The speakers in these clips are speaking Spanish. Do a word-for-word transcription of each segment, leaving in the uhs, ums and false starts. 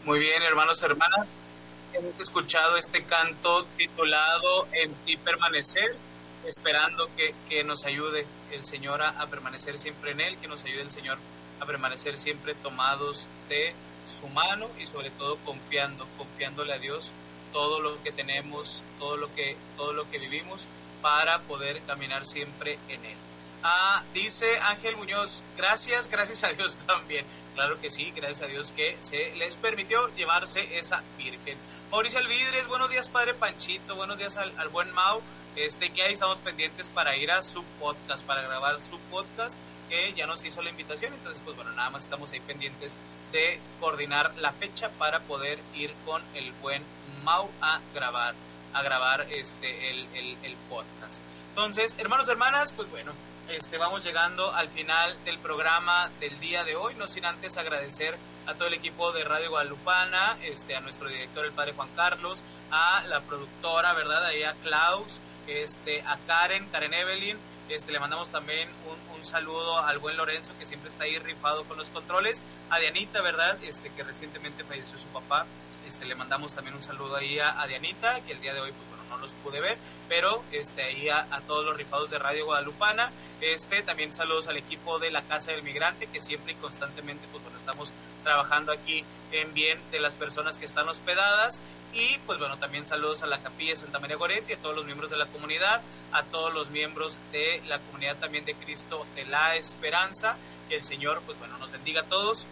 Muy bien, hermanos, hermanas, hemos escuchado este canto titulado En ti permanecer, esperando que, que nos ayude el Señor a, a permanecer siempre en Él, que nos ayude el Señor a permanecer siempre tomados de su mano y sobre todo confiando, confiándole a Dios todo lo que tenemos, todo lo que, todo lo que vivimos para poder caminar siempre en Él. Ah, dice Ángel Muñoz, gracias, gracias a Dios también. Claro que sí, gracias a Dios que se les permitió llevarse esa virgen. Mauricio Alvidres, buenos días, padre Panchito, buenos días al, al buen Mau. Este, que ahí estamos pendientes para ir a su podcast, para grabar su podcast, que ya nos hizo la invitación. Entonces, pues bueno, nada más estamos ahí pendientes de coordinar la fecha para poder ir con el buen Mau a grabar, a grabar este, el, el, el podcast. Entonces, hermanos, hermanas, pues bueno, Este, vamos llegando al final del programa del día de hoy, no sin antes agradecer a todo el equipo de Radio Guadalupana, este, a nuestro director, el padre Juan Carlos, a la productora, ¿verdad? Ahí a Klaus, este, a Karen, Karen Evelyn, este, le mandamos también un, un saludo al buen Lorenzo, que siempre está ahí rifado con los controles, a Dianita, ¿verdad? Este, que recientemente falleció su papá, este, le mandamos también un saludo ahí a, a Dianita, que el día de hoy, pues bueno, no los pude ver, pero este, ahí a, a todos los rifados de Radio Guadalupana. Este, también saludos al equipo de la Casa del Migrante, que siempre y constantemente, pues bueno, estamos trabajando aquí en bien de las personas que están hospedadas. Y pues bueno, también saludos a la Capilla de Santa María Goretti, a todos los miembros de la comunidad, a todos los miembros de la comunidad también de Cristo de la Esperanza. Que el Señor, pues bueno, nos bendiga a todos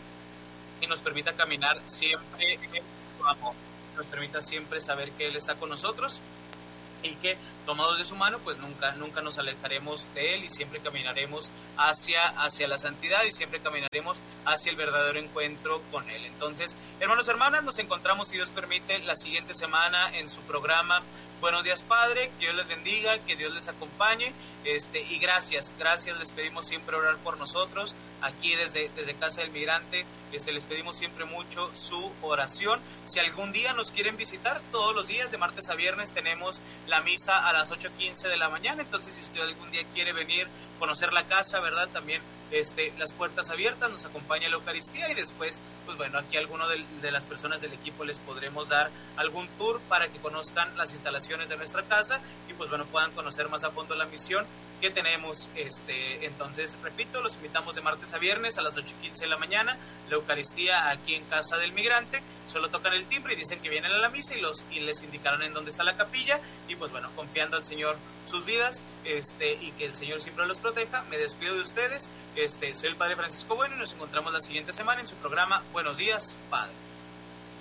y nos permita caminar siempre en su amor. Nos permita siempre saber que Él está con nosotros y que tomados de su mano, pues nunca, nunca nos alejaremos de Él y siempre caminaremos hacia, hacia la santidad y siempre caminaremos hacia el verdadero encuentro con Él. Entonces, hermanos, hermanas, nos encontramos, si Dios permite, la siguiente semana en su programa Buenos Días, Padre. Que Dios les bendiga, que Dios les acompañe, este, y gracias, gracias, les pedimos siempre orar por nosotros, aquí desde, desde Casa del Migrante, este, les pedimos siempre mucho su oración. Si algún día nos quieren visitar, todos los días, de martes a viernes, tenemos la misa a las ocho quince de la mañana, entonces si usted algún día quiere venir, conocer la casa, ¿verdad? También este, las puertas abiertas, nos acompaña la Eucaristía y después, pues bueno, aquí alguno de, de las personas del equipo les podremos dar algún tour para que conozcan las instalaciones de nuestra casa y pues bueno, puedan conocer más a fondo la misión que tenemos. Este, entonces, repito, los invitamos de martes a viernes a las ocho quince de la mañana, la Eucaristía aquí en Casa del Migrante. Solo tocan el timbre y dicen que vienen a la misa y, los, y les indicarán en dónde está la capilla y pues bueno, confiando al Señor sus vidas, este, y que el Señor siempre los proteja. Me despido de ustedes, este, soy el Padre Francisco Bueno y nos encontramos la siguiente semana en su programa Buenos Días, Padre.